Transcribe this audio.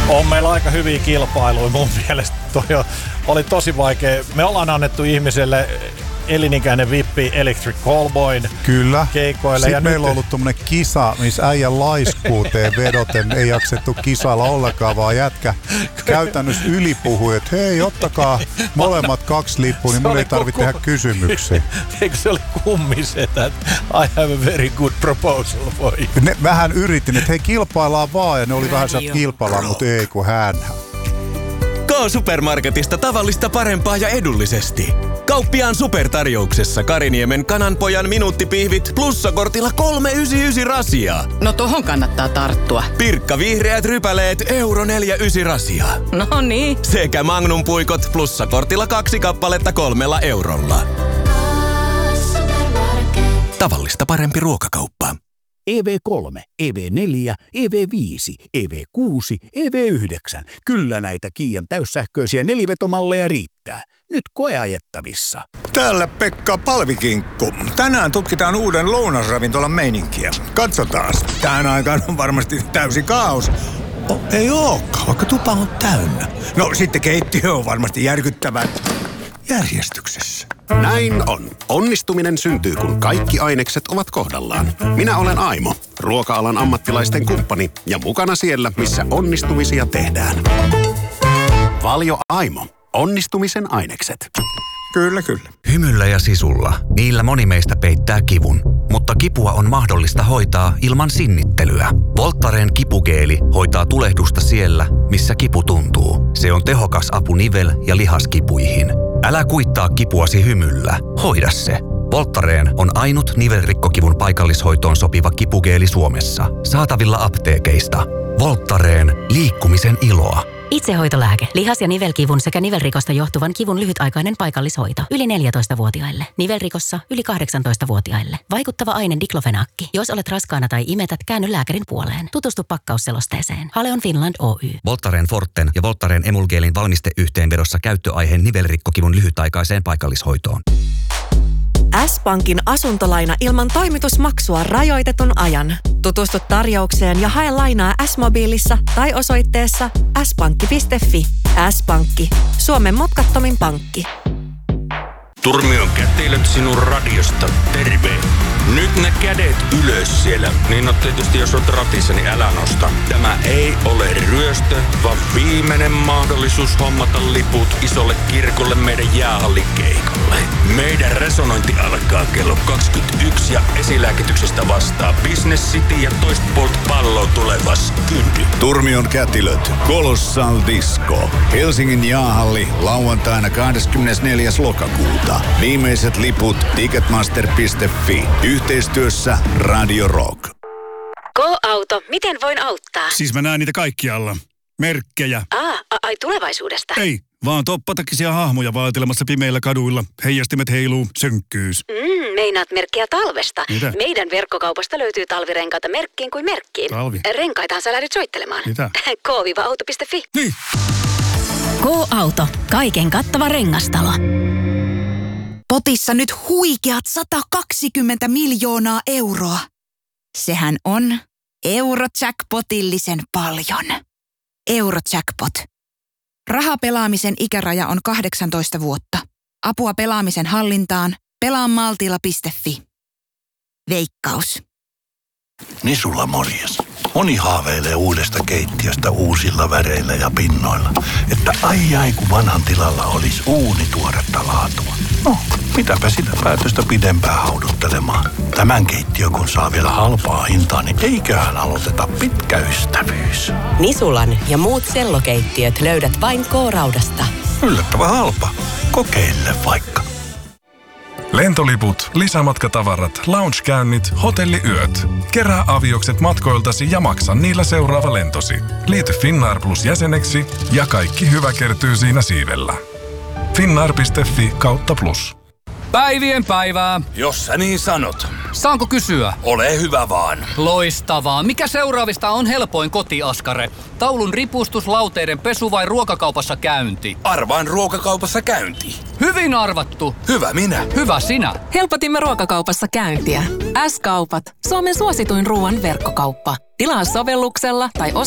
On meillä aika hyviä kilpailuja. Mun mielestä toi oli tosi vaikea. Me ollaan annettu ihmiselle elinikäinen vippi Electric Callboyn Kyllä. keikoille. Sitten ja meillä on ollut tommonen kisa, missä äijän laiskuuteen vedoten ei jaksettu kisalla ollenkaan, vaan jätkä käytännössä ylipuhui, että hei, ottakaa molemmat 2 lippua, niin mun ei tarvitse tehdä kysymyksiä. Eikö se oli kummisetä, että I have a very good proposal for you? Ne vähän yritin, että hei, kilpaillaan vaan, ja ne oli vähän sieltä kilpaillaan, mutta ei kun hän. K-Supermarketista tavallista parempaa ja edullisesti. Kauppiaan supertarjouksessa Kariniemen kananpojan minuuttipihvit plussakortilla 3,99 rasia. No tohon kannattaa tarttua. Pirkka vihreät rypäleet €4,49 rasia. No niin. Sekä Magnum puikot plussakortilla 2 kappaletta €3. Tavallista parempi ruokakauppa. EV3, EV4, EV5, EV6, EV9. Kyllä näitä Kiian täyssähköisiä nelivetomalleja riittää. Nyt koeajettavissa. Täällä Pekka Palvikinkku. Tänään tutkitaan uuden lounasravintolan meininkiä. Katsotaan. Tähän aikaan on varmasti täysi kaos. Ei ookaan, vaikka tupa on täynnä. No sitten keittiö on varmasti järkyttävän järjestyksessä. Näin on. Onnistuminen syntyy, kun kaikki ainekset ovat kohdallaan. Minä olen Aimo, ruoka-alan ammattilaisten kumppani ja mukana siellä, missä onnistumisia tehdään. Valio Aimo. Onnistumisen ainekset. Kyllä, kyllä. Hymyllä ja sisulla. Niillä moni meistä peittää kivun. Mutta kipua on mahdollista hoitaa ilman sinnittelyä. Voltaren kipugeeli hoitaa tulehdusta siellä, missä kipu tuntuu. Se on tehokas apu nivel- ja lihaskipuihin. Älä kuittaa kipuasi hymyllä. Hoida se. Voltaren on ainut nivelrikkokivun paikallishoitoon sopiva kipugeeli Suomessa. Saatavilla apteekeista. Voltaren. Liikkumisen iloa. Itsehoitolääke. Lihas- ja nivelkivun sekä nivelrikosta johtuvan kivun lyhytaikainen paikallishoito. Yli 14-vuotiaille. Nivelrikossa yli 18-vuotiaille. Vaikuttava aine diklofenakki. Jos olet raskaana tai imetät, käänny lääkärin puoleen. Tutustu pakkausselosteeseen. Haleon Finland Oy. Voltaren Forten ja Voltaren Emulgeelin valmisteyhteenvedossa käyttöaiheen nivelrikkokivun lyhytaikaiseen paikallishoitoon. S-Pankin asuntolaina ilman toimitusmaksua rajoitetun ajan. Tutustu tarjoukseen ja hae lainaa S-mobiilissa tai osoitteessa s-pankki.fi. S-Pankki. Suomen matkattomin pankki. Turmion kätilöt sinun radiosta, terve! Nyt ne kädet ylös siellä. Niin no tietysti jos olet ratissa, niin älä nosta. Tämä ei ole ryöstö, vaan viimeinen mahdollisuus hommata liput isolle kirkolle meidän jäähallikeikalle. Meidän resonointi alkaa kello 21 ja esilääkityksestä vastaa Business City ja toista puolta palloa tuleva Skyndy. Turmion kätilöt. Colossal Disco. Helsingin jäähalli lauantaina 24. lokakuuta. Viimeiset liput ticketmaster.fi. Yhteistyössä Radio Rock. Go-auto. Miten voin auttaa? Siis mä näen niitä kaikkialla. Merkkejä. Ai tulevaisuudesta. Ei, vaan toppatakisia hahmoja vaeltelemassa pimeillä kaduilla. Heijastimet heiluu, sönkkyys. Meinaat merkkiä talvesta. Mitä? Meidän verkkokaupasta löytyy talvirenkaita merkkiin kuin merkkiin. Talvi? Renkaitahan sä lähdyt soittelemaan. Mitä? K-auto.fi. Niin. K-auto. Kaiken kattava rengastalo. Potissa nyt huikeat 120 miljoonaa euroa. Sehän on Eurojackpotillisen paljon. Eurojackpot. Rahapelaamisen ikäraja on 18 vuotta. Apua pelaamisen hallintaan. Pelaamaltilla.fi. Veikkaus. Nisulla morjes. Moni haaveilee uudesta keittiöstä uusilla väreillä ja pinnoilla. Että ai kun vanhan tilalla olisi uuni tuoretta laatua. No, mitäpä sitä päätöstä pidempään hauduttelemaan. Tämän keittiö kun saa vielä halpaa hintaa, niin eiköhän aloiteta pitkä ystävyys. Nisulan ja muut sellokeittiöt löydät vain K-Raudasta. Yllättävän halpa. Kokeile vaikka. Lentoliput, lisämatkatavarat, loungekäynnit, hotelliyöt. Kerää aviokset matkoiltasi ja maksa niillä seuraava lentosi. Liity Finnair Plus jäseneksi ja kaikki hyvä kertyy siinä siivellä. Finnair.fi/plus. Päivien päivää. Jos sä niin sanot. Saanko kysyä? Ole hyvä vaan. Loistavaa. Mikä seuraavista on helpoin kotiaskare? Taulun ripustus, lauteiden pesu vai ruokakaupassa käynti? Arvaan ruokakaupassa käynti. Hyvin arvattu. Hyvä minä. Hyvä sinä. Helpotimme ruokakaupassa käyntiä. S-kaupat. Suomen suosituin ruoan verkkokauppa. Tilaa sovelluksella tai